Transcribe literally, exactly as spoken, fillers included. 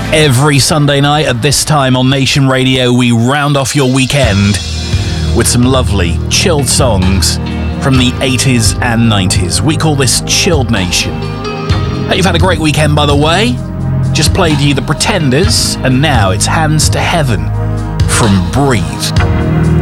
Every Sunday night at this time on Nation Radio, we round off your weekend with some lovely, chilled songs from the eighties and nineties. We call this Chilled Nation. Hope you've had a great weekend, by the way. Just played you The Pretenders, and now it's Hands to Heaven from Breathe.